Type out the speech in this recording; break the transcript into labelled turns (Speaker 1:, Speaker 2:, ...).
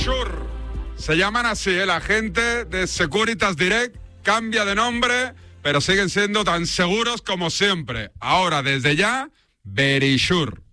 Speaker 1: Verisure. Se llaman así, la gente de Securitas Direct cambia de nombre, pero siguen siendo tan seguros como siempre. Ahora, desde ya, Verisure.